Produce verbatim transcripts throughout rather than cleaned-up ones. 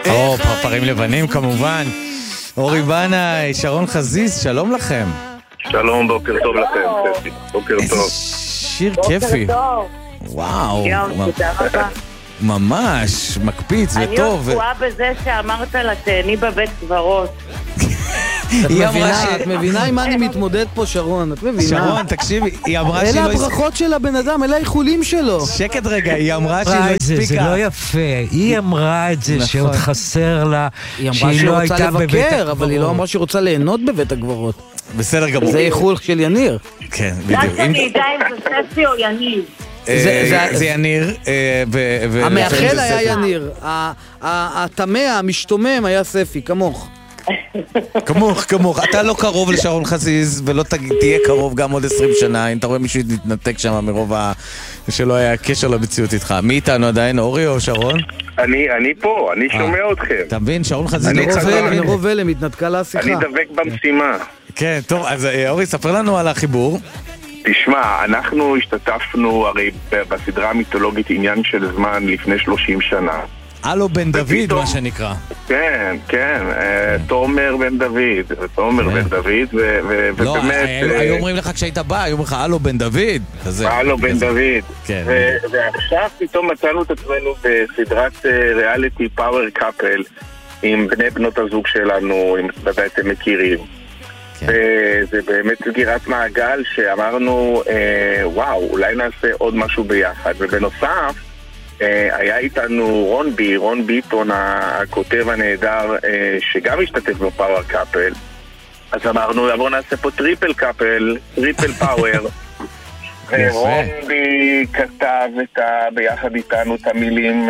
או, פרפרים לבנים כמובן. אורי בנאי, שרון חזיז, שלום לכם. שלום, בוקר טוב לכם. בוקר טוב. איזה שיר כיפי. וואו. ממש, מקפיץ וטוב. אני עוד קבועה בזה שאמרת לה תהני בבית קברות. את מבינה עם מה אני מתמודד פה, שרון? את מבינה? שרון, תקשיבי, היא אמרה שהיא לא... אלה הברכות של הבן אדם, אלה האיחולים שלו. שקט רגע, היא אמרה שהיא לא הספיקה. זה לא יפה, היא אמרה את זה שעוד חסר לה, היא אמרה שהיא רוצה לבקר, אבל היא לא אמרה שהיא רוצה ליהנות בבית הגברות. בסדר גמור. זה איחול של יניר. כן, בדיוק. רק אני ידע אם זה ספי או יניר. זה יניר. המאחל היה יניר. התמה, המשתומם היה ספי, כמוך. כמוך, כמוך. אתה לא קרוב לשרון חזיז, ולא תהיה קרוב גם עוד עשרים שנה, אם אתה רואה מישהו להתנתק שם מרוב שלא היה קשר למציאות איתך. מי איתנו עדיין, אורי או שרון? אני, אני פה, אני שומע אתכם. אתה מבין, שרון חזיז לא חזר. אני רוב אלה, מתנתקה להשיחה. אני דבק במשימה. כן, טוב, אז אורי, ספר לנו על החיבור. תשמע, אנחנו השתתפנו הרי בסדרה המיתולוגית עניין של זמן לפני שלושים שנה. אלו בן דוד, מה שנקרא. כן, כן, תומר בן דוד, תומר בן דוד, ובאמת... לא, היו אומרים לך כשהיית בא, היו אומרים לך, אלו בן דוד. אלו בן דוד. ועכשיו פתאום מצאנו את עצמנו בסדרת ריאליטי פאוור קאפל, עם בני בנות הזוג שלנו, אם אתם מכירים. וזה באמת סגירת מעגל שאמרנו, וואו, אולי נעשה עוד משהו ביחד. ובנוסף, היה איתנו רון בי, רון ביטון, הכותב הנהדר, שגם השתתף בפאוור קאפל. אז אמרנו, בואו נעשה פה טריפל קאפל, טריפל פאוור. ורון בי כתב את ה... ביחד איתנו את המילים,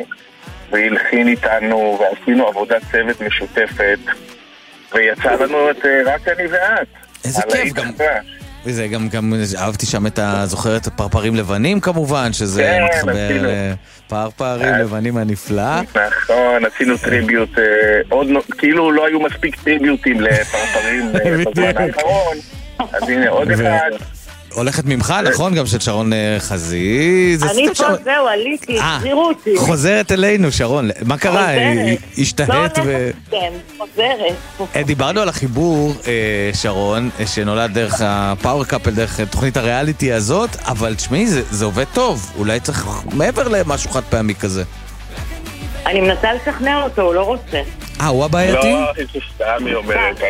והלחין איתנו, ועשינו עבודת צוות משותפת, ויצא לנו את רק אני ואת. איזה כיף גם. וזה גם, גם אהבתי שם את הזוכרת הפרפרים לבנים כמובן, שזה מתחבר פרפרים לבנים הנפלא. נכון, עשינו טריביוט, כאילו לא היו מספיק טריביוטים לפרפרים בזמן האחרון, אז הנה עוד אחד. הולכת ממך, נכון? גם של שרון חזיז. אני פה, זהו, עליתי, החזירו אותי. חוזרת אלינו, שרון. מה קרה? השתהת ו... כן, חוזרת. דיברנו על החיבור, שרון, שנולד דרך הפאוור קאפל, דרך תוכנית הריאליטי הזאת, אבל תשמעי, זה עובד טוב. אולי צריך מעבר למשהו חד פעמי כזה. אני מנסה לשכנע אותו, הוא לא רוצה. אה, הוא הבעייתי? לא, איזה סתם היא אומרת.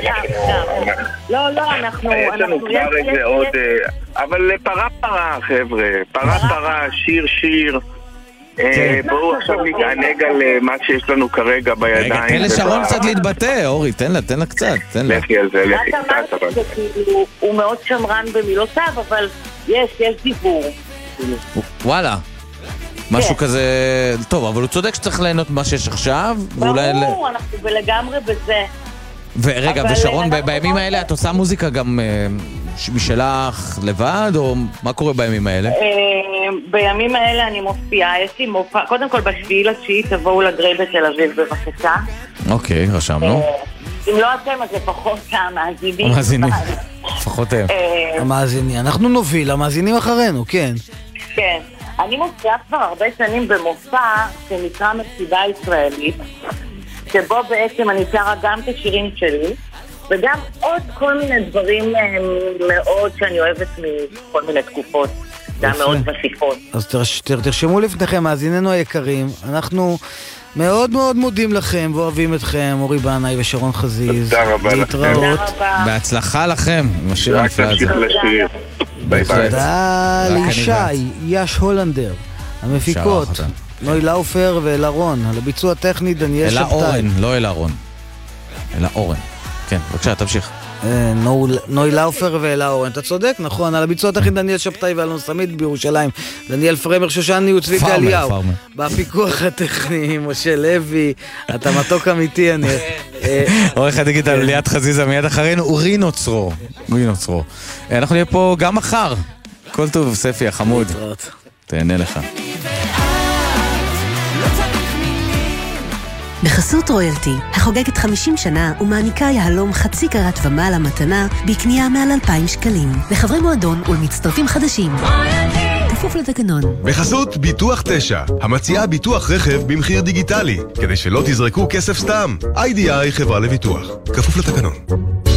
לא, לא, אנחנו... יש לנו כבר איזה עוד... אבל פרה פרה, חבר'ה. פרה פרה, שיר שיר. בואו עכשיו נתענג על מה שיש לנו כרגע בידיים. רגע, תן לשרון קצת להתבטא, אורי, תן לה, תן לה קצת. לכי על זה, לכי קצת. הוא מאוד שמרן במילותיו, אבל יש, יש דיבור. וואלה. משהו כזה... טוב, אבל הוא צודק שצריך ליהנות מה שיש עכשיו. ברור, אנחנו לגמרי בזה. ורגע, ושרון, בימים האלה את עושה מוזיקה גם משלך לבד, או מה קורה בימים האלה? בימים האלה אני מופיעה, יש לי מופע, קודם כל בשביעי לתשיעי תבואו לגריי בתל אביב בבקשה. אוקיי, רשמנו. אם לא אתם, אז לפחות המאזינים. המאזינים, לפחות הם. המאזינים, אנחנו נוביל, המאזינים אחרינו, כן. כן. אני מופיעה כבר הרבה שנים במופע שנקרא מסיבה ישראלית, שבו בעצם אני שרה גם את השירים שלי, וגם עוד כל מיני דברים מאוד שאני אוהבת מכל מיני תקופות, גם מאוד וסיקות. אז תרשמו לפניכם, מאזיננו היקרים, אנחנו מאוד מאוד מודים לכם ואוהבים אתכם, אורי בנאי ושרון חזיז. תודה רבה להתראות. בהצלחה לכם עם השיר הנפלא הזה. תודה לישי, יש הולנדר, המפיקות, נוי לאופר ואלה רון, על הביצוע הטכני דניאל שבתאי. אלה אורן, לא אלה רון, אלה אורן. כן, בבקשה, תמשיך. נוי לאופר ואלה אורן, אתה צודק, נכון, על הביצוע הטכני דניאל שבתאי ואלון סמית בירושלים, דניאל פרמר שושני וצביקה אליהו, בפיקוח הטכני משה לוי, אתה מתוק אמיתי אני. עורך הדיגיטל ליאת חזיזה מיד אחרינו, ורינו צרו, רינו צרו. אנחנו נהיה פה גם מחר. כל טוב, ספי החמוד. תהנה לך. בחסות רויאלטי, החוגגת חמישים שנה ומעניקה יהלום חצי קרת ומעלה מתנה בקנייה מעל אלפיים שקלים. לחברי מועדון ולמצטרפים חדשים. כפוף לתקנון. בחסות ביטוח תשע, המציעה ביטוח רכב במחיר דיגיטלי, כדי שלא תזרקו כסף סתם. איי די איי חברה לביטוח, כפוף לתקנון.